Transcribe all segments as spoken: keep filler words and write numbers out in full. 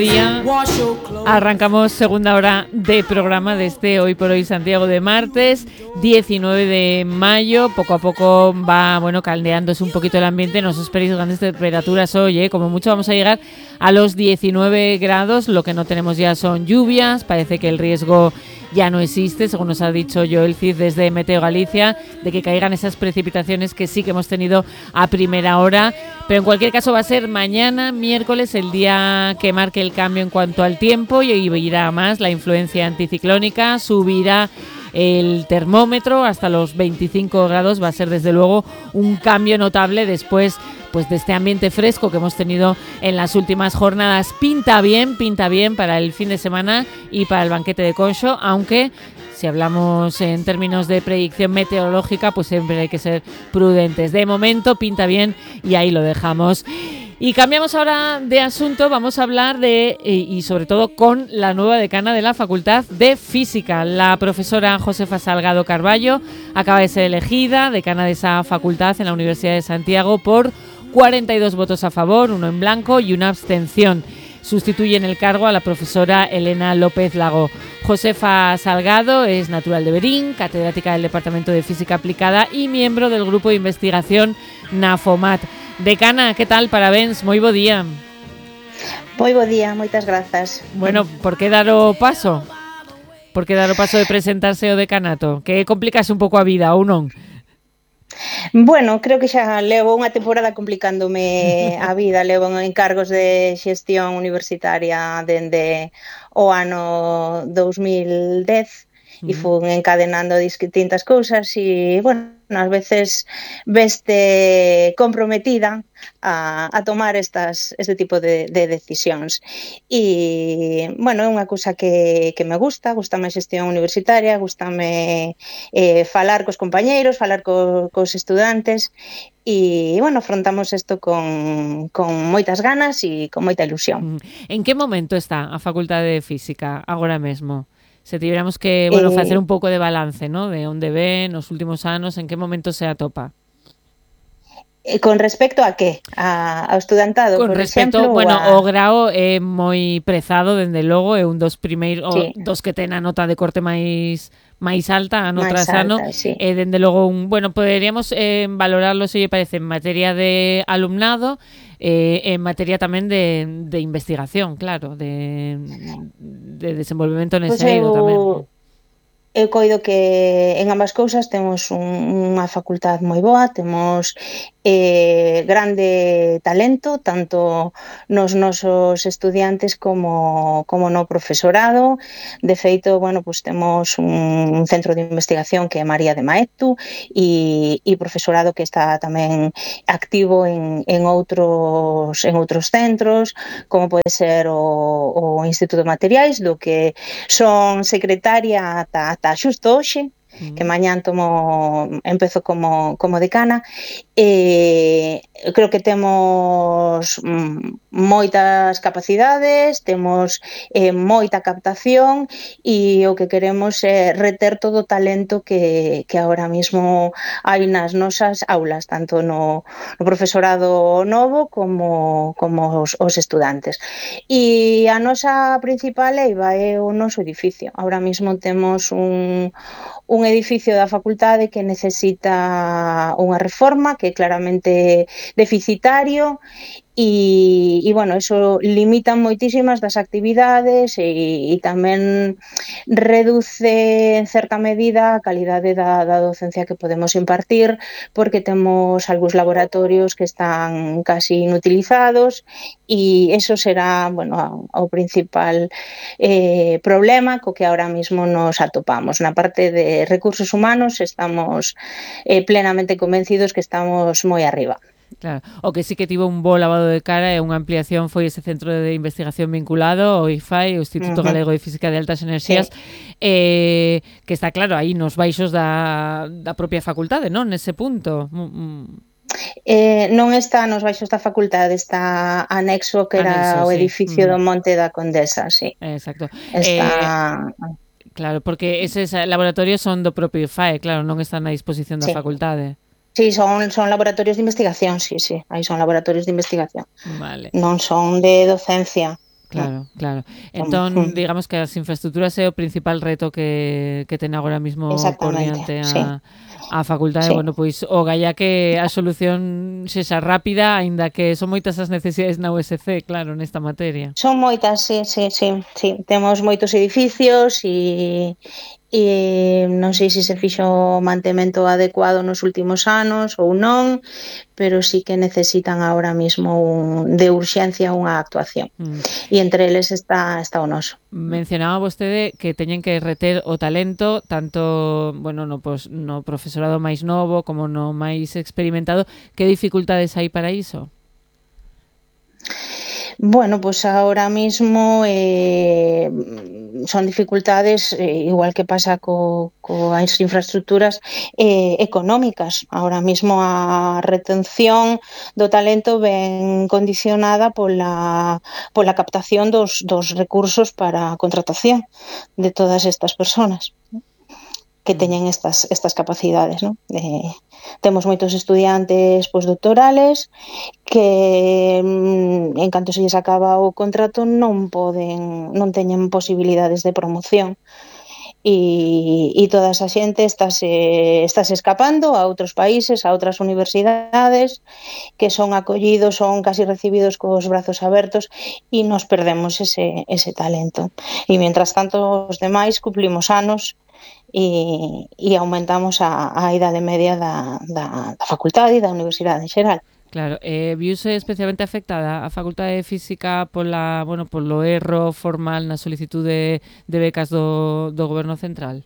Día. Arrancamos segunda hora de programa de este Hoy por Hoy Santiago de martes diecinueve de mayo. Poco a poco va, bueno, caldeándose un poquito el ambiente. No os esperéis grandes temperaturas hoy, ¿eh? Como mucho vamos a llegar a los diecinueve grados. Lo que no tenemos ya son lluvias. Parece que el riesgo ya no existe, según nos ha dicho Joel Cid desde Meteo Galicia, de que caigan esas precipitaciones que sí que hemos tenido a primera hora. Pero en cualquier caso va a ser mañana, miércoles, el día que marque el cambio en cuanto al tiempo, y irá más la influencia anticiclónica, subirá el termómetro hasta los veinticinco grados. Va a ser desde luego un cambio notable después pues de este ambiente fresco que hemos tenido en las últimas jornadas. Pinta bien, pinta bien para el fin de semana y para el banquete de Conxo, aunque si hablamos en términos de predicción meteorológica, pues siempre hay que ser prudentes. De momento pinta bien y ahí lo dejamos. Y cambiamos ahora de asunto, vamos a hablar de, y sobre todo con la nueva decana de la Facultad de Física. La profesora Josefa Salgado Carballo acaba de ser elegida decana de esa facultad en la Universidad de Santiago por cuarenta y dos votos a favor, uno en blanco y una abstención. Sustituye en el cargo a la profesora Elena López Lago. Josefa Salgado es natural de Berín, catedrática del Departamento de Física Aplicada y miembro del grupo de investigación NAFOMAT. Decana, que tal? Parabéns, moi bo día. Moi bo día, moitas grazas. Bueno, por que dar o paso? Por que dar o paso de presentarse ao decanato? Que complicase un pouco a vida, ou non? Bueno, creo que xa levo unha temporada complicándome a vida. Levo en encargos de xestión universitaria dende o ano dous mil dez e fun encadenando distintas cousas e, bueno, ás veces veste comprometida a, a tomar estas, este tipo de, de decisións. E, bueno, é unha cousa que, que me gusta, gustame a xestión universitaria, gustame eh, falar cos compañeiros, falar co, cos estudantes e, bueno, afrontamos isto con, con moitas ganas e con moita ilusión. En que momento está a Facultade de Física agora mesmo? Se tiveramos que, bueno, facer un pouco de balance, ¿no? De onde ven nos últimos anos, en que momento se atopa? Con respecto a que? A, ao estudantado, Con por respecto, exemplo? bueno, a... o grao é moi prezado, dende logo, é un dos primeiros, sí. dos que ten a nota de corte máis máis alta, ano máis tras ano, sí. e dende logo, un, bueno, poderíamos eh, valorarlo, se lle parece, en materia de alumnado, eh, en materia tamén de, de investigación, claro, de, de desenvolvemento nese pues eido eu... tamén. Eu coido que en ambas cousas temos un, unha facultad moi boa, temos eh, grande talento, tanto nos nosos estudiantes como, como no profesorado. De feito, bueno, pues temos un, un centro de investigación que é María de Maeztu e, e profesorado que está tamén activo en, en, outros, en outros centros, como pode ser o, o Instituto de Materiais, do que son secretaria ata ata xusto hoxe, que mañán tomo, empezo como, como decana. E creo que temos mm, moitas capacidades, temos eh, moita captación e o que queremos é reter todo o talento que, que ahora mismo hai nas nosas aulas, tanto no, no profesorado novo como, como os, os estudantes. E a nosa principal eiva é o noso edificio. Ahora mismo temos un un edificio da facultade que necesita unha reforma, que é claramente deficitario e, e bueno, eso limita moitísimas das actividades e, e tamén reduce en certa medida a calidade da, da docencia que podemos impartir, porque temos algúns laboratorios que están casi inutilizados e eso será, bueno, o principal eh, problema co que ahora mismo nos atopamos. Na parte de recursos humanos estamos eh, plenamente convencidos que estamos moi arriba. Claro, o que sí que tivo un bo lavado de cara e unha ampliación foi ese centro de investigación vinculado ao I F A I, o Instituto uh-huh. Galego de Física de Altas Enerxías, sí. eh, que está claro aí nos baixos da, da propia facultade, non? Nese punto. Eh, non está nos baixos da facultade, está anexo que era anexo, o edificio sí. do Monte da Condesa, sí. Exacto. Está... Eh, claro, porque eses laboratorios son do propio I F A I, claro, non están a disposición da sí. facultade. Sí, son, son laboratorios de investigación, sí, sí, aí son laboratorios de investigación. Vale. Non son de docencia. Claro, claro. Entón, digamos que as infraestructuras é o principal reto que, que ten agora mismo por diante a, sí. a facultade. Sí. Bueno, pois o galla que a solución sexa rápida, aínda que son moitas as necesidades na U S C, claro, nesta materia. Son moitas, sí, sí, sí, sí. Temos moitos edificios e e non sei se se fixo o mantemento adecuado nos últimos anos ou non, pero sí que necesitan ahora mismo un, de urxencia unha actuación. Mm. E entre eles está, está o noso. Mencionaba vostede que teñen que reter o talento tanto, bueno, no, pues, no profesorado máis novo como no máis experimentado. Que dificultades hai para iso? Bueno, pues ahora mismo eh, son dificultades, eh, igual que pasa co, coas infraestructuras eh, económicas. Ahora mismo a retención do talento ven condicionada pola, pola captación dos, dos recursos para a contratación de todas estas personas que teñen estas, estas capacidades, ¿no? Eh, temos moitos estudiantes postdoctorales que en canto se lles acaba o contrato non poden, non teñen posibilidades de promoción e, e toda esa xente estáse, estáse escapando a outros países, a outras universidades que son acollidos, son casi recibidos cos brazos abertos e nos perdemos ese, ese talento. E mientras tanto os demais cumplimos anos e, e aumentamos a, a idade media da, da, da facultade e da universidade en xeral. Claro, eh, viuse especialmente afectada a Facultade de Física pola, bueno, polo erro formal na solicitude de becas do, do Goberno Central?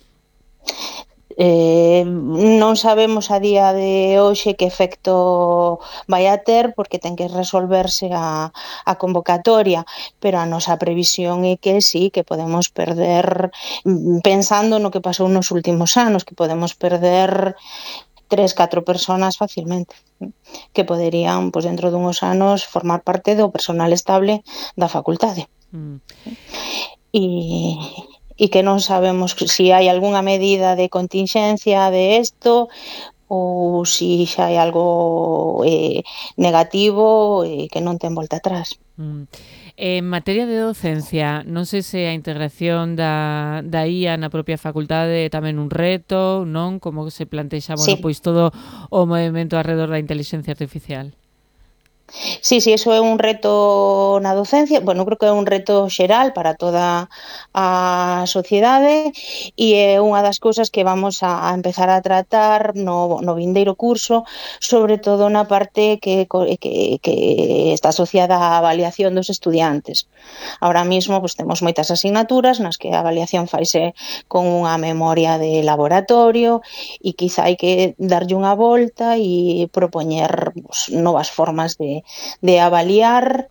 Eh, non sabemos a día de hoxe que efecto vai a ter porque ten que resolverse a, a convocatoria, pero a nosa previsión é que sí, que podemos perder, pensando no que pasou nos últimos anos, que podemos perder tres, catro personas facilmente que poderían, pois, dentro dunhos anos formar parte do personal estable da facultade. Mm. E e que non sabemos se hai algunha medida de contingencia de isto ou se xa hai algo eh, negativo e eh, que non ten volta atrás. Mm. En materia de docencia, non sei se a integración da, da I A na propia facultade é tamén un reto, non? Como se plantexa, bueno, sí. Pois todo o movimento alrededor da inteligencia artificial. Sí, sí, eso é un reto na docencia, bueno, creo que é un reto xeral para toda a sociedade e é unha das cousas que vamos a empezar a tratar no, no vindeiro curso, sobre todo na parte que, que, que está asociada á avaliación dos estudiantes. Ahora mismo pues, temos moitas asignaturas nas que a avaliación faise con unha memoria de laboratorio e quizá hai que darlle unha volta e propoñer pues, novas formas de de avaliar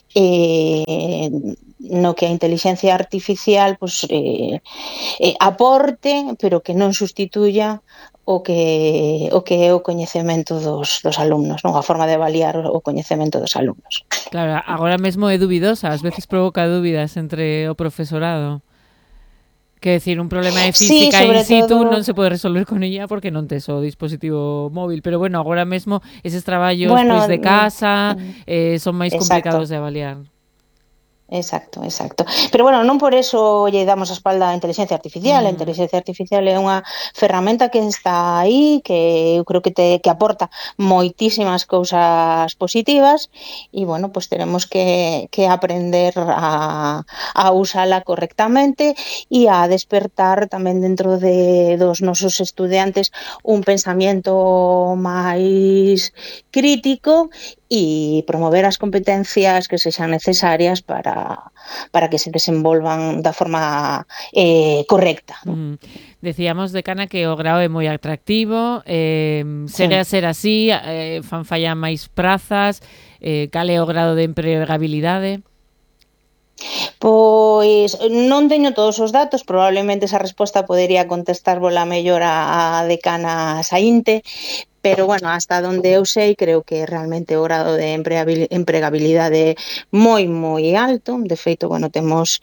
eh, no que a inteligencia artificial pues, eh, eh, aporte, pero que non sustituya o que, o que é o coñecemento dos, dos alumnos, non? A forma de avaliar o coñecemento dos alumnos. Claro, agora mesmo é dubidosa, ás veces provoca dúbidas entre o profesorado. Que decir, un problema de física sí, in situ todo... non se pode resolver con ella porque non tes o dispositivo móvil, pero bueno, agora mesmo eses traballos bueno, pois, de casa eh, son máis exacto. complicados de avaliar. Exacto, exacto. Pero bueno, non por eso lle damos a espalda á inteligencia artificial. Mm. A inteligencia artificial é unha ferramenta que está aí, que eu creo que te que aporta moitísimas cousas positivas e, bueno, pues teremos que, que aprender a, a usala correctamente e a despertar tamén dentro de dos nosos estudiantes un pensamento máis crítico e promover as competencias que sexan necesarias para, para que se desenvolvan da forma eh, correcta. Mm. Decíamos, decana, que o grao é moi atractivo, eh, segue sí. a ser así, eh, fan falla máis prazas, eh, cal é o grado de empregabilidade? Pois non teño todos os datos, probablemente esa resposta podería contestar bola mellor a, a decana saínte, pero bueno, hasta donde eu sei, creo que realmente o grado de empregabilidade moi, moi alto. De feito, bueno, temos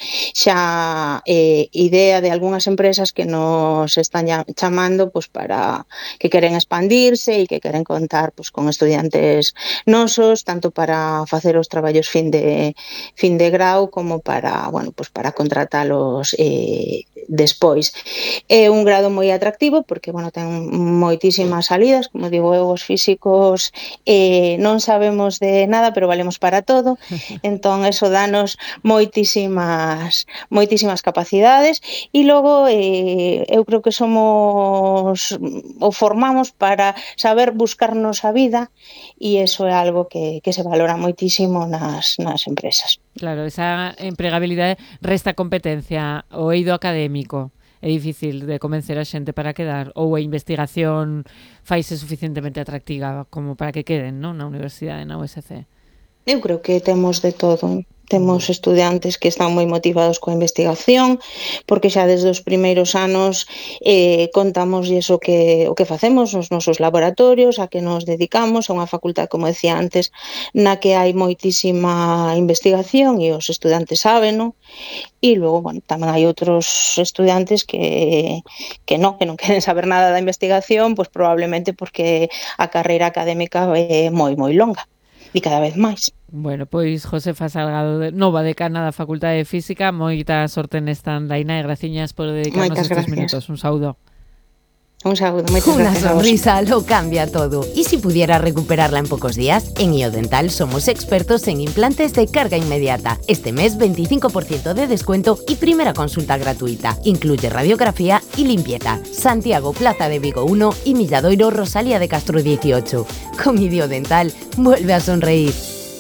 xa eh, idea de algunhas empresas que nos están chamando pues, para que queren expandirse e que queren contar pues, con estudiantes nosos, tanto para facer os traballos fin de, fin de grau como para, bueno, pues, para contratalos eh, despois. É un grado moi atractivo porque, bueno, ten moitísimas salidas, como digo eu, os físicos eh, non sabemos de nada, pero valemos para todo, entón eso danos moitísimas moitísimas capacidades e logo eh, eu creo que somos o formamos para saber buscarnos a vida e eso é algo que, que se valora moitísimo nas, nas empresas. Claro, esa empregabilidade resta competencia o eido académico. É difícil de convencer a xente para quedar, ou a investigación faise suficientemente atractiva como para que queden, non, na universidade, na U S C? Eu creo que temos de todo. Temos estudiantes que están moi motivados coa investigación, porque xa desde os primeiros anos eh, contamos iso que, o que facemos nos nosos laboratorios, a que nos dedicamos a unha facultad, como decía antes, na que hai moitísima investigación e os estudantes saben, non? E logo, bueno, tamén hai outros estudantes que, que non, que non queren saber nada da investigación, pois probablemente porque a carreira académica é moi, moi longa. E cada vez máis. Bueno, pois Josefa Salgado, nova decana da Facultade de Física, moita sorte nesta andaina e graciñas por dedicarnos Moitas estes gracias. minutos. Un saúdo. Un saludo, muchas Una gracias. sonrisa lo cambia todo. Y si pudiera recuperarla en pocos días, en IoDental somos expertos en implantes de carga inmediata. Este mes veinticinco por ciento de descuento y primera consulta gratuita. Incluye radiografía y limpieza. Santiago, Plaza de Vigo uno y Milladoiro, Rosalía de Castro dieciocho. Con IoDental, vuelve a sonreír.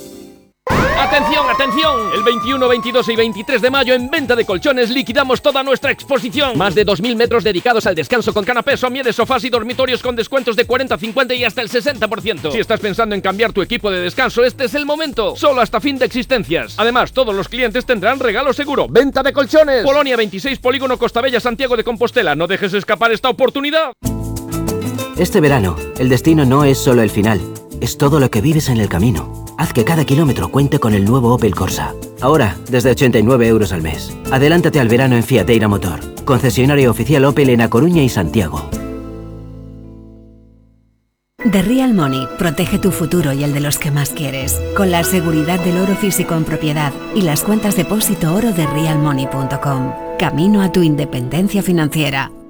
¡Atención, atención! El veintiuno, veintidós y veintitrés de mayo en Venta de Colchones liquidamos toda nuestra exposición. Más de dos mil metros dedicados al descanso con canapés, somieres, sofás y dormitorios con descuentos de cuarenta, cincuenta y hasta el sesenta por ciento. Si estás pensando en cambiar tu equipo de descanso, este es el momento. Solo hasta fin de existencias. Además, todos los clientes tendrán regalo seguro. Venta de Colchones. Polonia veintiséis, Polígono Costabella, Santiago de Compostela. No dejes escapar esta oportunidad. Este verano, el destino no es solo el final, es todo lo que vives en el camino. Haz que cada kilómetro cuente con el nuevo Opel Corsa. Ahora, desde ochenta y nueve euros al mes. Adelántate al verano en Fiateira Motor. Concesionario oficial Opel en A Coruña y Santiago. The Real Money protege tu futuro y el de los que más quieres, con la seguridad del oro físico en propiedad y las cuentas depósito oro de real money punto com. Camino a tu independencia financiera.